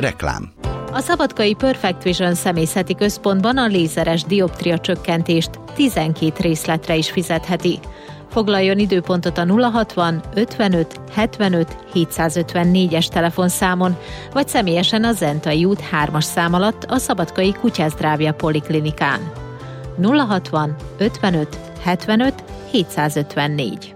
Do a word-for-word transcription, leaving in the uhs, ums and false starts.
Reklám. A szabadkai Perfect Vision személyzeti központban a lézeres dioptria csökkentést tizenkét részletre is fizetheti. Foglaljon időpontot a nulla hatvan ötvenöt hetvenöt hétszázötvennégyes telefonszámon, vagy személyesen a Zentai út hármas szám alatt a Szabadkai Kutyázdrávja Poliklinikán. nulla hatvan ötvenöt hetvenöt hétszázötvennégy.